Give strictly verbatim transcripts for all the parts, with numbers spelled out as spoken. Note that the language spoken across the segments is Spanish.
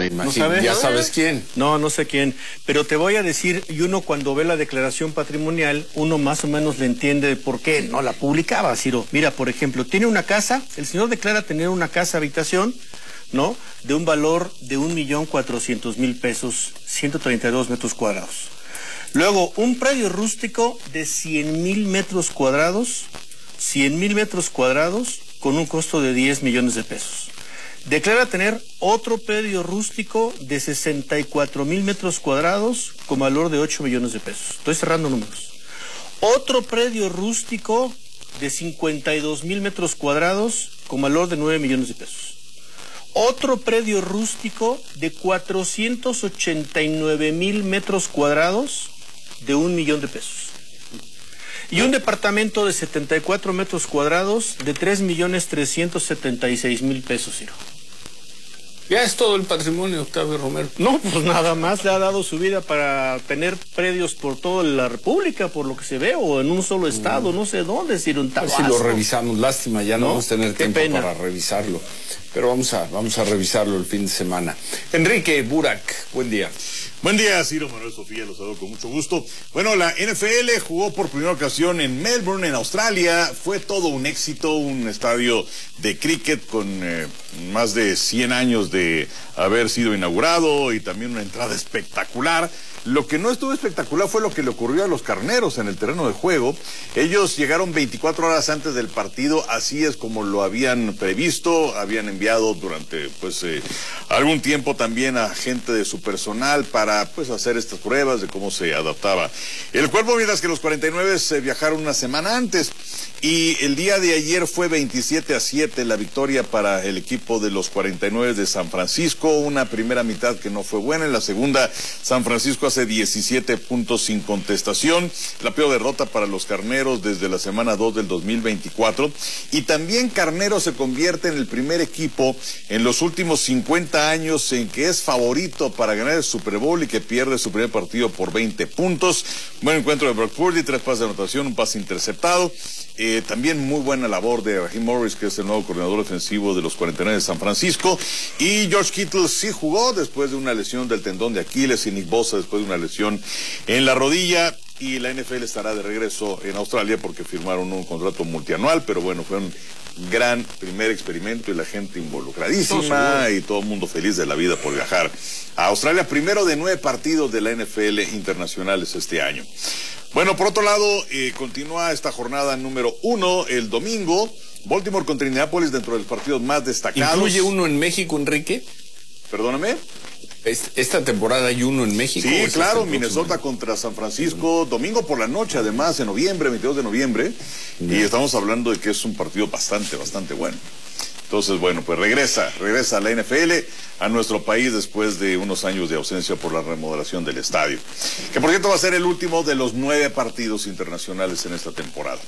imagino. ¿No sabes? ¿Ya sabes quién? No, no sé quién. Pero te voy a decir, y uno cuando ve la declaración patrimonial, uno más o menos le entiende por qué no la publicaba, Ciro. Mira, por ejemplo, tiene una casa, el señor declara tener una casa habitación, ¿no? De un valor de un millón cuatrocientos mil pesos, ciento treinta y dos metros cuadrados. Luego, un predio rústico de cien mil metros cuadrados, cien mil metros cuadrados, con un costo de diez millones de pesos. Declara tener otro predio rústico de sesenta y cuatro mil metros cuadrados con valor de ocho millones de pesos. Estoy cerrando números. Otro predio rústico de cincuenta y dos mil metros cuadrados con valor de nueve millones de pesos. Otro predio rústico de cuatrocientos ochenta y nueve mil metros cuadrados de un millón de pesos. Y un departamento de setenta y cuatro metros cuadrados de tres millones trescientos setenta y seis mil pesos, Ciro. Ya es todo el patrimonio, Octavio Romero. No, pues nada más le ha dado su vida para tener predios por toda la República, por lo que se ve, o en un solo estado, mm. no sé dónde, Ciro, un tabasco. Si lo revisamos, lástima, ya no, no vamos a tener tiempo pena. para revisarlo. Pero vamos a, vamos a revisarlo el fin de semana. Enrique Burak, buen día. Buen día, Ciro Manuel Sofía, los saludo con mucho gusto. Bueno, la N F L jugó por primera ocasión en Melbourne, en Australia. Fue todo un éxito, un estadio de cricket con eh, más de cien años de haber sido inaugurado y también una entrada espectacular. Lo que no estuvo espectacular fue lo que le ocurrió a los carneros en el terreno de juego. Ellos llegaron veinticuatro horas antes del partido, así es como lo habían previsto. Habían enviado durante pues eh, algún tiempo también a gente de su personal para pues hacer estas pruebas de cómo se adaptaba el cuerpo, mientras que los cuarenta y nueve se viajaron una semana antes. Y el día de ayer fue veintisiete a siete la victoria para el equipo de los cuarenta y nueve de San Francisco. Una primera mitad que no fue buena. En la segunda, San Francisco hace diecisiete puntos sin contestación. La peor derrota para los carneros desde la semana dos del dos mil veinticuatro. Y también Carneros se convierte en el primer equipo en los últimos cincuenta años en que es favorito para ganar el Super Bowl y que pierde su primer partido por veinte puntos. Buen encuentro de Brock Purdy, tres pases de anotación, un pase interceptado. Eh, también muy buena labor de Raheem Morris, que es el nuevo coordinador ofensivo de los cuarenta y nueve de San Francisco. Y George Kittle sí jugó después de una lesión del tendón de Aquiles, y Nick Bosa después de una lesión en la rodilla. Y la N F L estará de regreso en Australia porque firmaron un contrato multianual, pero bueno, fue un gran primer experimento y la gente involucradísima todo y todo el mundo feliz de la vida por viajar a Australia. Primero de nueve partidos de la N F L internacionales este año. Bueno, por otro lado, eh, continúa esta jornada número uno el domingo. Baltimore contra Indianapolis, dentro de los partidos más destacados. ¿Incluye uno en México, Enrique? Perdóname. ¿Esta temporada hay uno en México? Sí, claro, Minnesota contra San Francisco, domingo por la noche, además, en noviembre, veintidós de noviembre. Mm. Y estamos hablando de que es un partido bastante, bastante bueno. Entonces, bueno, pues regresa, regresa a la N F L a nuestro país después de unos años de ausencia por la remodelación del estadio. Que por cierto va a ser el último de los nueve partidos internacionales en esta temporada.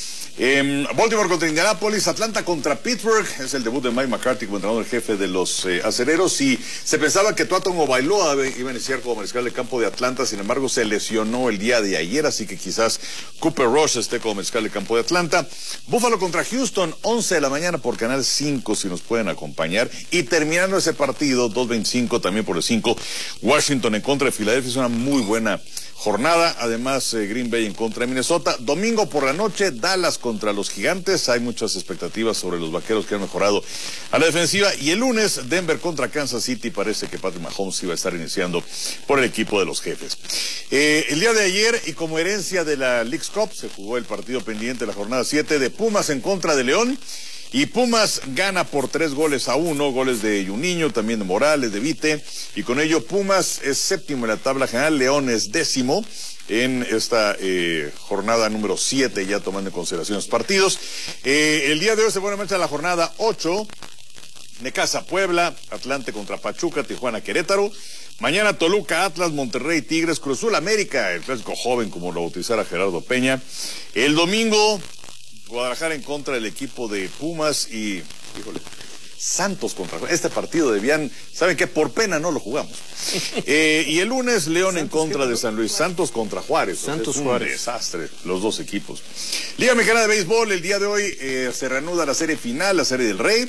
Eh, Baltimore contra Indianapolis, Atlanta contra Pittsburgh, es el debut de Mike McCarthy como entrenador en jefe de los eh, acereros, y se pensaba que Tua Tagovailoa iba a iniciar como mariscal de campo de Atlanta. Sin embargo se lesionó el día de ayer, así que quizás Cooper Rush esté como mariscal de campo de Atlanta. Buffalo contra Houston, once de la mañana por Canal cinco, si nos pueden acompañar, y terminando ese partido, dos veinticinco también por el cinco, Washington en contra de Filadelfia. Es una muy buena jornada. Además, eh, Green Bay en contra de Minnesota. Domingo por la noche, Dallas contra los Gigantes. Hay muchas expectativas sobre los Vaqueros que han mejorado a la defensiva. Y el lunes, Denver contra Kansas City. Parece que Patrick Mahomes iba a estar iniciando por el equipo de los Jefes. Eh, el día de ayer, y como herencia de la Leagues Cup, se jugó el partido pendiente de la jornada siete de Pumas en contra de León. Y Pumas gana por tres goles a uno, goles de Juninho, también de Morales, de Vite, y con ello Pumas es séptimo en la tabla general, León es décimo en esta eh, jornada número siete, ya tomando en consideración los partidos. Eh, el día de hoy se pone en marcha la jornada ocho, Necaxa Puebla, Atlante contra Pachuca, Tijuana Querétaro. Mañana Toluca, Atlas, Monterrey, Tigres, Cruz Azul América, el clásico joven como lo bautizara Gerardo Peña. El domingo, Guadalajara en contra del equipo de Pumas y, híjole, Santos contra este partido debían, ¿saben qué? Por pena no lo jugamos. eh, y el lunes, León en contra de San Luis, Santos contra Juárez. Santos es un Juárez. desastre, los dos equipos. Liga Mexicana de Béisbol, el día de hoy eh, se reanuda la serie final, la Serie del Rey.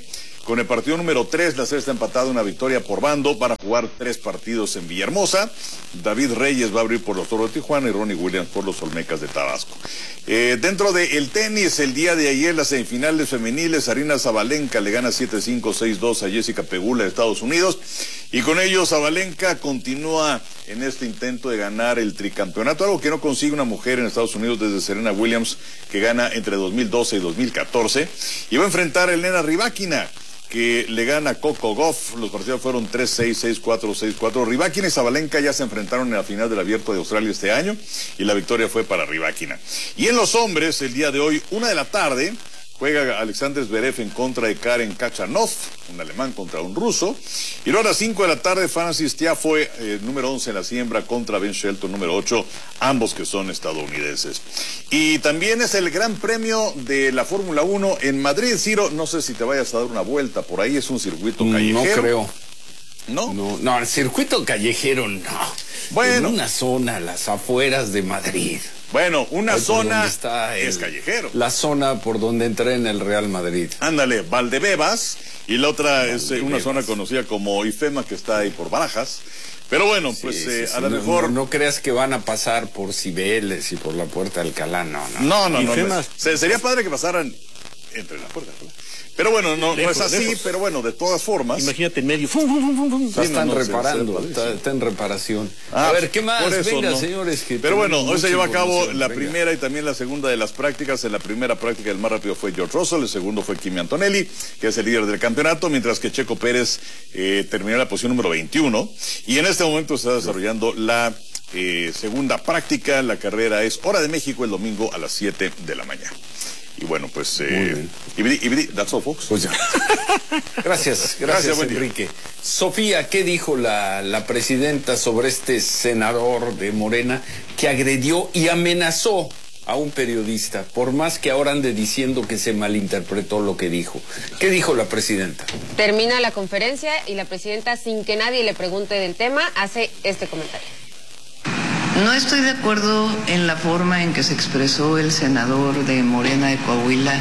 con el partido número tres, la serie está empatada, una victoria por bando. Van a jugar tres partidos en Villahermosa. David Reyes va a abrir por los Toros de Tijuana y Ronnie Williams por los Olmecas de Tabasco. Eh, dentro del tenis, el día de ayer, las semifinales femeniles, Aryna Sabalenka le gana siete cinco, seis dos a Jessica Pegula de Estados Unidos. Y con ello, Sabalenka continúa en este intento de ganar el tricampeonato, algo que no consigue una mujer en Estados Unidos desde Serena Williams, que gana entre dos mil doce y dos mil catorce. Y va a enfrentar a Elena Rybakina, que le gana a Coco Gauff. Los partidos fueron tres seis, seis cuatro, seis cuatro. Rybakina y Sabalenka ya se enfrentaron en la final del Abierto de Australia este año y la victoria fue para Rybakina. Y en los hombres, el día de hoy, una de la tarde, juega Alexander Zverev en contra de Karen Khachanov, un alemán contra un ruso. Y luego a las cinco de la tarde, Francis Tiafoe, eh, número once en la siembra, contra Ben Shelton, número ocho, ambos que son estadounidenses. Y también es el Gran Premio de la Fórmula uno en Madrid. Ciro, no sé si te vayas a dar una vuelta por ahí, es un circuito callejero. No creo. ¿No? No, no, el circuito callejero no. Bueno. En una zona, las afueras de Madrid. Bueno, una Ahí zona está el, es callejero. La zona por donde entré en el Real Madrid. Ándale, Valdebebas, y la otra Valdebebas. Es una zona conocida como Ifema, que está ahí por Barajas. Pero bueno, sí, pues sí, eh, sí, a lo no, mejor... No, no creas que van a pasar por Cibeles y por la Puerta de Alcalá, no, no. No, no, no. no, no se, sería padre que pasaran entre la puerta, ¿verdad? Pero bueno, no, lejos, no es así, lejos. Pero bueno, de todas formas... Imagínate en medio. Fum, fum, fum, fum. Sí, están no, no, reparando, se, se está, está en reparación. Ah, a ver, ¿qué más? Eso, Venga, ¿no? señores. Que pero bueno, hoy se lleva a cabo la venga. primera y también la segunda de las prácticas. En la primera práctica el más rápido fue George Russell, el segundo fue Kimi Antonelli, que es el líder del campeonato, mientras que Checo Pérez eh, terminó en la posición número veintiuno. Y en este momento se está desarrollando la eh, segunda práctica. La carrera es Hora de México el domingo a las siete de la mañana. Y bueno, pues, eh, Ibri, Ibri, that's all, folks. Pues ya. Gracias, gracias, gracias Enrique. Sofía, ¿qué dijo la, la presidenta sobre este senador de Morena que agredió y amenazó a un periodista, por más que ahora ande diciendo que se malinterpretó lo que dijo? ¿Qué dijo la presidenta? Termina la conferencia y la presidenta, sin que nadie le pregunte del tema, hace este comentario. No estoy de acuerdo en la forma en que se expresó el senador de Morena de Coahuila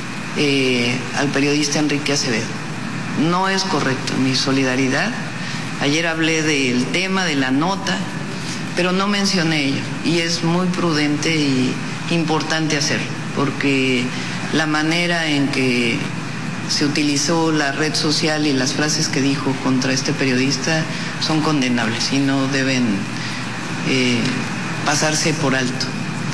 eh, al periodista Enrique Acevedo. No es correcto, mi solidaridad. Ayer hablé del tema, de la nota, pero no mencioné ello. Y es muy prudente y importante hacerlo, porque la manera en que se utilizó la red social y las frases que dijo contra este periodista son condenables y no deben... Eh, pasarse por alto.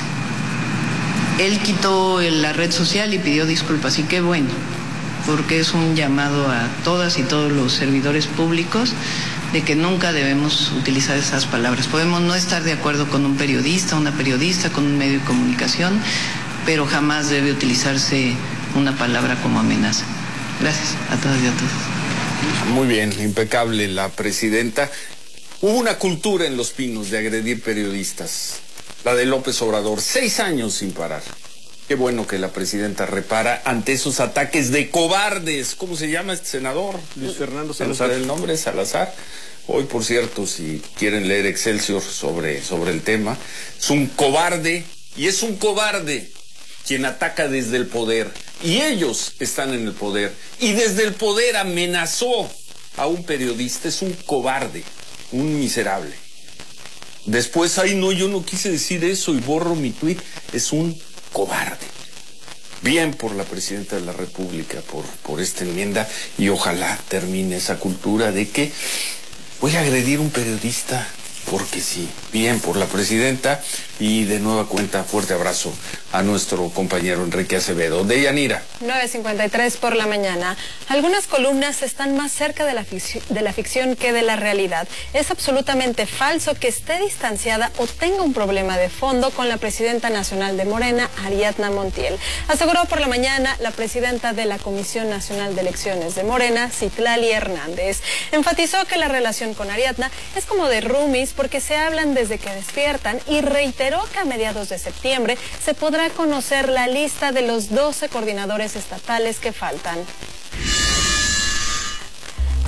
Él quitó la red social y pidió disculpas, y qué bueno, porque es un llamado a todas y todos los servidores públicos de que nunca debemos utilizar esas palabras. Podemos no estar de acuerdo con un periodista, una periodista, con un medio de comunicación, pero jamás debe utilizarse una palabra como amenaza. Gracias a todas y a todos. Muy bien, impecable la presidenta. Hubo una cultura en Los Pinos de agredir periodistas, la de López Obrador, seis años sin parar. Qué bueno que la presidenta repara ante esos ataques de cobardes. ¿Cómo se llama este senador? Luis Fernando Salazar. El nombre es Salazar. Hoy, por cierto, si quieren leer Excelsior sobre, sobre el tema, es un cobarde, y es un cobarde quien ataca desde el poder. Y ellos están en el poder. Y desde el poder amenazó a un periodista. Es un cobarde. Un miserable. Después, ay no, yo no quise decir eso y borro mi tuit. Es un cobarde. Bien por la presidenta de la República, por, por esta enmienda, y ojalá termine esa cultura de que voy a agredir a un periodista porque sí. Bien por la presidenta, y de nueva cuenta, fuerte abrazo a nuestro compañero Enrique Acevedo. Deyanira. nueve cincuenta y tres por la mañana. Algunas columnas están más cerca de la, ficción, de la ficción que de la realidad. Es absolutamente falso que esté distanciada o tenga un problema de fondo con la presidenta nacional de Morena, Ariadna Montiel. Aseguró por la mañana la presidenta de la Comisión Nacional de Elecciones de Morena, Citlali Hernández. Enfatizó que la relación con Ariadna es como de roomies porque se hablan desde que despiertan, y reiteró que a mediados de septiembre se podrá conocer la lista de los doce coordinadores estatales que faltan.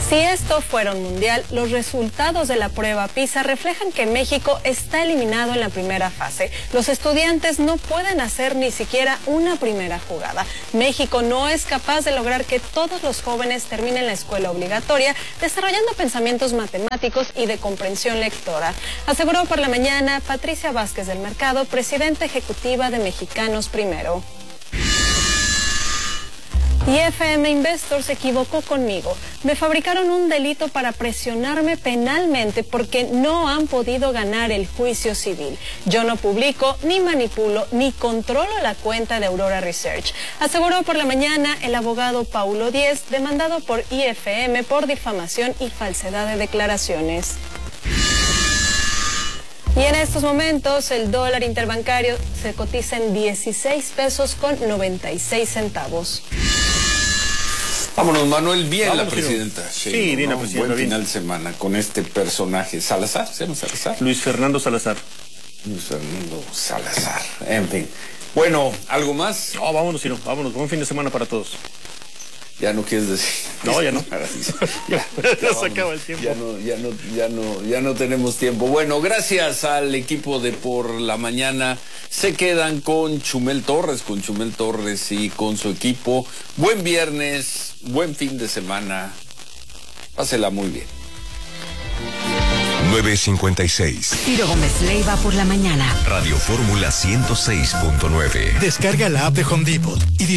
Si esto fuera un mundial, los resultados de la prueba PISA reflejan que México está eliminado en la primera fase. Los estudiantes no pueden hacer ni siquiera una primera jugada. México no es capaz de lograr que todos los jóvenes terminen la escuela obligatoria, desarrollando pensamientos matemáticos y de comprensión lectora, aseguró por la mañana Patricia Vázquez del Mercado, presidenta ejecutiva de Mexicanos Primero. Y F M Investor se equivocó conmigo. Me fabricaron un delito para presionarme penalmente porque no han podido ganar el juicio civil. Yo no publico, ni manipulo, ni controlo la cuenta de Aurora Research, aseguró por la mañana el abogado Paulo Díez, demandado por I F M por difamación y falsedad de declaraciones. Y en estos momentos el dólar interbancario se cotiza en dieciséis pesos con noventa y seis centavos. Vámonos, Manuel, bien Vámonos, la presidenta. Sí, sí, bien ¿no? la presidenta. Buen bien. final de semana con este personaje. ¿Salazar? ¿Se llama Salazar? Luis Fernando Salazar. Luis Fernando Salazar. En fin. Bueno, ¿algo más? No, vámonos, Ciro, vámonos. Buen fin de semana para todos. Ya no quieres decir. No, ya no. ya, ya se acaba el tiempo. Ya no, ya no, ya no, ya no tenemos tiempo. Bueno, gracias al equipo de Por la Mañana. Se quedan con Chumel Torres, con Chumel Torres y con su equipo. Buen viernes, buen fin de semana. Pásela muy bien. nueve cincuenta y seis. Ciro Gómez Leiva por la mañana. Radio Fórmula ciento seis punto nueve. Descarga la app de Home Depot y